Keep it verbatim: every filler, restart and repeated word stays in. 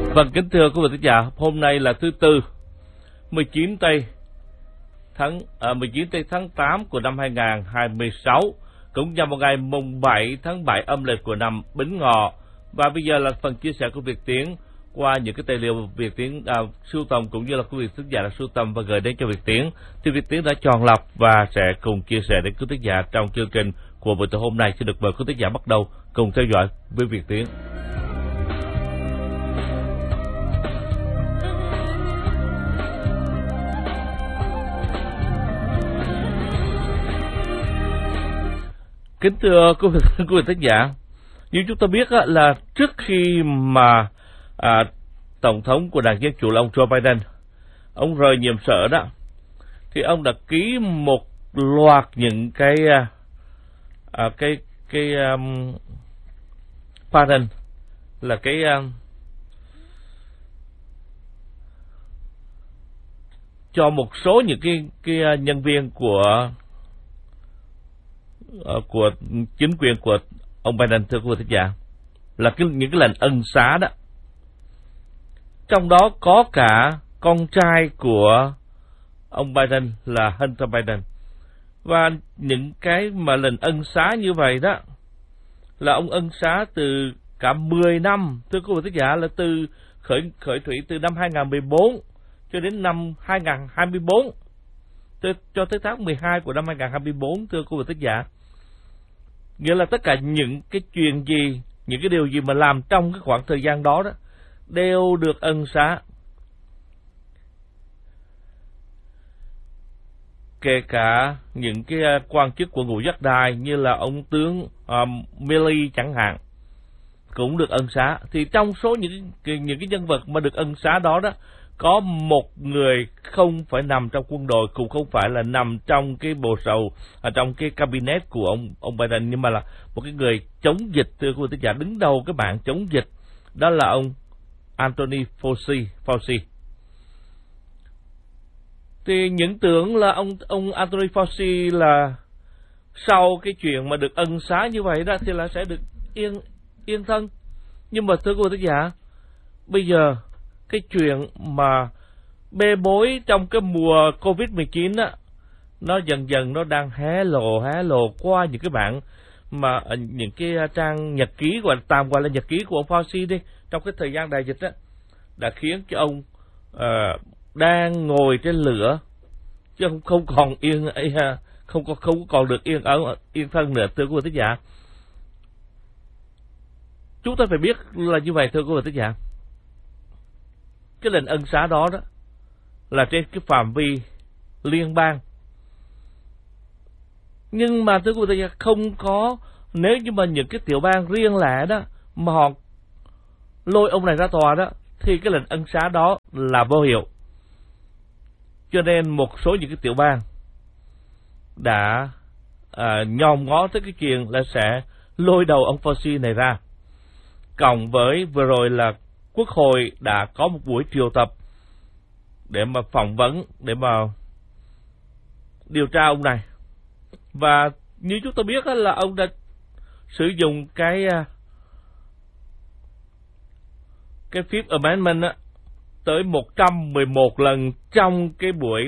Vâng, kính thưa quý vị khán giả, hôm nay là thứ Tư, mười chín tây tháng à, mười chín tây tháng tám của năm hai nghìn không trăm hai mươi sáu, cũng nhằm vào ngày mùng bảy tháng bảy âm lịch của năm Bính Ngọ. Và bây giờ là phần chia sẻ của Việt Tiến qua những cái tài liệu Việt Tiến à, sưu tầm, cũng như là quý vị khán giả đã sưu tầm và gửi đến cho Việt Tiến. Thì Việt Tiến đã chọn lọc và sẽ cùng chia sẻ đến quý khán giả trong chương trình của buổi tối hôm nay. Xin được mời quý khán giả bắt đầu cùng theo dõi với Việt Tiến. Kính thưa quý vị, quý vị khán giả, như chúng ta biết á, là trước khi mà à, Tổng thống của Đảng Dân Chủ là ông Joe Biden, ông rời nhiệm sở đó, thì ông đã ký một loạt những cái à, cái cái um, pardon, là cái um, cho một số những cái cái nhân viên của của chính quyền của ông Biden, thưa quý vị khán giả, là cái, những cái lệnh ân xá đó. Trong đó có cả con trai của ông Biden là Hunter Biden. Và những cái mà lệnh ân xá như vậy đó là ông ân xá từ cả mười năm, thưa quý vị khán giả, là từ khởi khởi thủy từ năm hai nghìn không trăm mười bốn cho đến năm hai nghìn không trăm hai mươi bốn, cho tới tháng mười hai của năm hai nghìn không trăm hai mươi bốn, thưa quý vị khán giả. Nghĩa là tất cả những cái chuyện gì, những cái điều gì mà làm trong cái khoảng thời gian đó đó đều được ân xá. Kể cả những cái quan chức của ngũ giác đài như là ông tướng um, Milley chẳng hạn cũng được ân xá. Thì trong số những cái, những cái nhân vật mà được ân xá đó đó, có một người không phải nằm trong quân đội, cũng không phải là nằm trong cái bộ sầu, ở trong cái cabinet của ông ông Biden, nhưng mà là một cái người chống dịch, thưa quý vị khán giả, đứng đầu cái bảng chống dịch, đó là ông Anthony Fauci. Fauci. Thì những tưởng là ông ông Anthony Fauci là sau cái chuyện mà được ân xá như vậy đó thì là sẽ được yên yên thân. Nhưng mà thưa quý vị khán giả, bây giờ cái chuyện mà bê bối trong cái mùa Covid mười chín á, nó dần dần nó đang hé lộ hé lộ qua những cái bản mà những cái trang nhật ký, gọi tạm gọi là nhật ký của ông Fauci đi, trong cái thời gian đại dịch á, đã khiến cho ông uh, đang ngồi trên lửa chứ không, không còn yên không có không còn được yên ở yên thân nữa, thưa quý vị khán giả. Chúng ta phải biết là như vậy, thưa quý vị khán giả. Cái lệnh ân xá đó đó là trên cái phạm vi liên bang. Nhưng mà thưa quý vị, không có, nếu như mà những cái tiểu bang riêng lẻ đó mà họ lôi ông này ra tòa đó, thì cái lệnh ân xá đó là vô hiệu. Cho nên một số những cái tiểu bang đã à, nhòm ngó tới cái chuyện là sẽ lôi đầu ông Fauci này ra. Cộng với vừa rồi là Quốc hội đã có một buổi triệu tập để mà phỏng vấn, để mà điều tra ông này. Và như chúng ta biết là ông đã sử dụng cái cái Fifth Amendment á, tới một trăm mười một lần trong cái buổi